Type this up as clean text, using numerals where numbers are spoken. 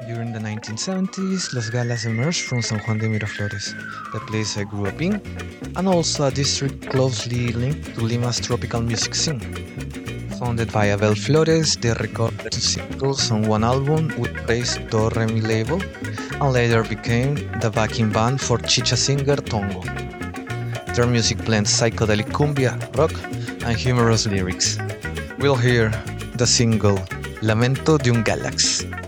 During the 1970s, Los Galas emerged from San Juan de Miraflores, the place I grew up in, and also a district closely linked to Lima's tropical music scene. Founded by Abel Flores, they recorded two singles on one album with Praise Do Re Mi label, and later became the backing band for chicha singer Tongo. Their music blends psychedelic cumbia, rock, and humorous lyrics. We'll hear the single Lamento de un Galax.